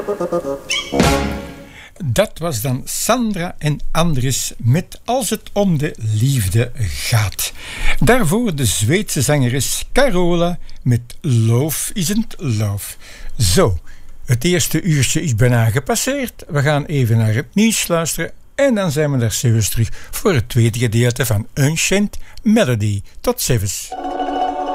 Dat was dan Sandra en Andries met Als het om de liefde gaat. Daarvoor de Zweedse zangeres Carola met Love Isn't Love. Zo, het eerste uurtje is bijna gepasseerd. We gaan even naar het nieuws luisteren en dan zijn we daar zelfs terug voor het tweede gedeelte van Unchained Melody. Tot ziens.